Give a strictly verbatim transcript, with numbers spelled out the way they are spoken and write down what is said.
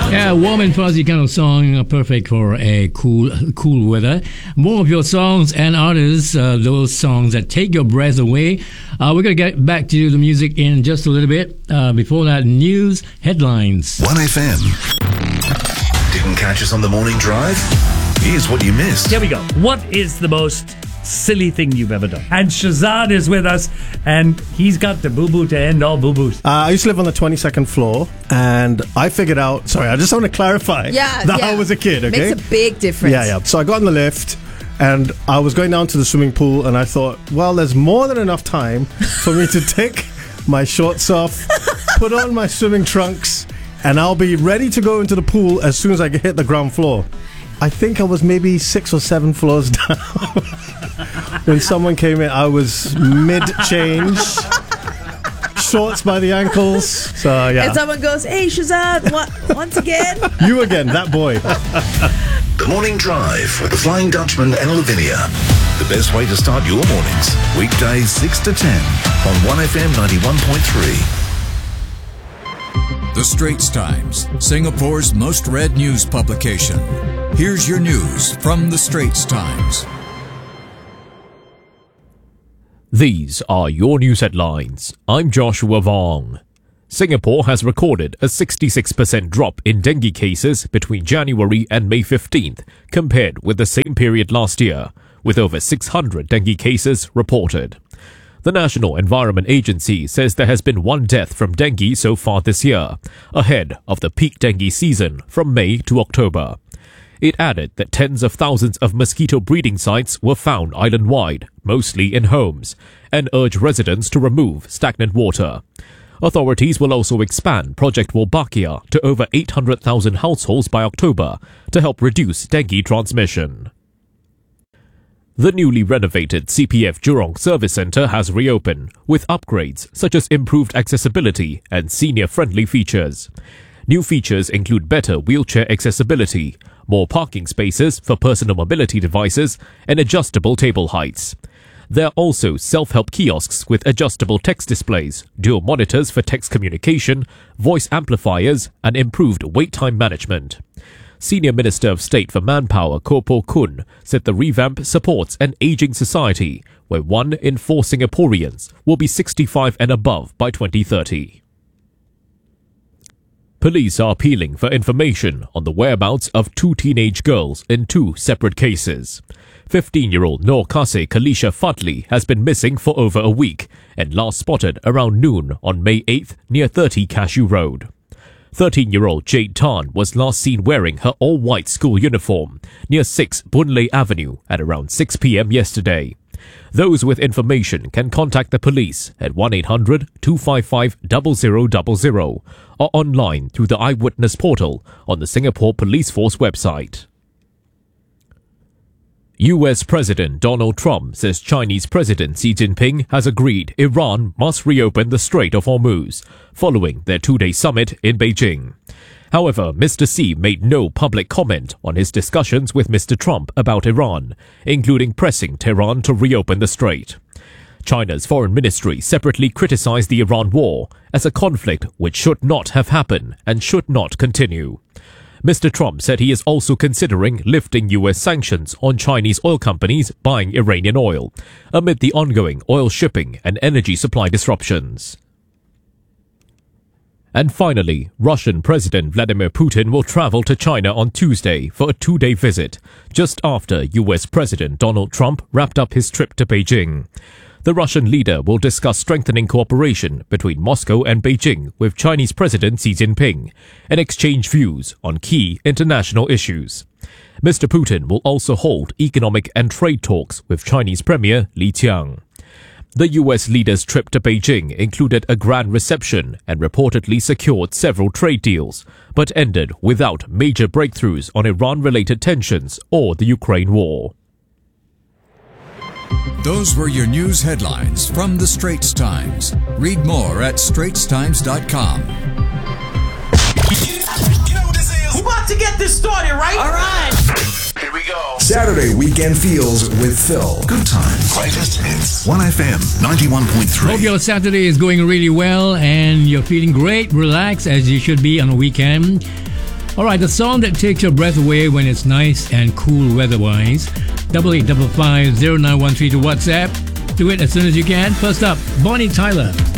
Yeah, warm and fuzzy kind of song, uh, perfect for a cool, cool weather. More of your songs and artists, uh, those songs that take your breath away. Uh, we're gonna get back to the music in just a little bit. Uh, before that, news headlines. one F M. Didn't catch us on the morning drive? Here's what you missed. Here we go. What is the most silly thing you've ever done? And Shazad is with us, and he's got the boo-boo to end all boo-boos. Uh, I used to live on the twenty-second floor, and I figured out... Sorry, I just want to clarify yeah, that yeah. I was a kid, okay? Makes a big difference. Yeah, yeah. So I got in the lift, and I was going down to the swimming pool, and I thought, well, there's more than enough time for me to take my shorts off, put on my swimming trunks, and I'll be ready to go into the pool as soon as I hit the ground floor. I think I was maybe six or seven floors down. When someone came in, I was mid-change, shorts by the ankles. So, yeah. And someone goes, hey, Shazad, what, once again? You again, that boy. The Morning Drive with the Flying Dutchman and Lavinia. The best way to start your mornings. Weekdays six to ten on one F M ninety-one point three. The Straits Times, Singapore's most read news publication. Here's your news from The Straits Times. These are your news headlines. I'm Joshua Vong. Singapore has recorded a sixty-six percent drop in dengue cases between January and May fifteenth compared with the same period last year, with over six hundred dengue cases reported. The National Environment Agency says there has been one death from dengue so far this year, ahead of the peak dengue season from May to October. It added that tens of thousands of mosquito breeding sites were found island-wide, mostly in homes, and urged residents to remove stagnant water. Authorities will also expand Project Wolbachia to over eight hundred thousand households by October to help reduce dengue transmission. The newly renovated C P F Jurong Service Centre has reopened, with upgrades such as improved accessibility and senior-friendly features. New features include better wheelchair accessibility, more parking spaces for personal mobility devices, and adjustable table heights. There are also self-help kiosks with adjustable text displays, dual monitors for text communication, voice amplifiers, and improved wait time management. Senior Minister of State for Manpower Koh Poh Kun said the revamp supports an aging society where one in four Singaporeans will be sixty-five and above by twenty thirty. Police are appealing for information on the whereabouts of two teenage girls in two separate cases. fifteen-year-old Noor Kasih Kalisha Fadli has been missing for over a week and last spotted around noon on May eighth near thirty Cashew Road. thirteen-year-old Jade Tan was last seen wearing her all-white school uniform near six Boon Lay Avenue at around six p.m. yesterday. Those with information can contact the police at one eight hundred two five five zero zero zero zero or online through the Eyewitness portal on the Singapore Police Force website. U S President Donald Trump says Chinese President Xi Jinping has agreed Iran must reopen the Strait of Hormuz following their two-day summit in Beijing. However, Mister Xi made no public comment on his discussions with Mister Trump about Iran, including pressing Tehran to reopen the strait. China's foreign ministry separately criticized the Iran war as a conflict which should not have happened and should not continue. Mister Trump said he is also considering lifting U S sanctions on Chinese oil companies buying Iranian oil, amid the ongoing oil shipping and energy supply disruptions. And finally, Russian President Vladimir Putin will travel to China on Tuesday for a two-day visit, just after U S President Donald Trump wrapped up his trip to Beijing. The Russian leader will discuss strengthening cooperation between Moscow and Beijing with Chinese President Xi Jinping and exchange views on key international issues. Mister Putin will also hold economic and trade talks with Chinese Premier Li Qiang. The U S leader's trip to Beijing included a grand reception and reportedly secured several trade deals, but ended without major breakthroughs on Iran-related tensions or the Ukraine war. Those were your news headlines from The Straits Times. Read more at straits times dot com. You know what this is? We're about to get this started, right? All right. Here we go. Saturday Weekend Feels with Phil. Good times. Greatest hits. one F M ninety-one point three. Hope your Saturday is going really well and you're feeling great, relaxed, as you should be on a weekend. All right, the song that takes your breath away when it's nice and cool weather-wise. Double eight double five zero nine one three to WhatsApp. Do it as soon as you can. First up, Bonnie Tyler.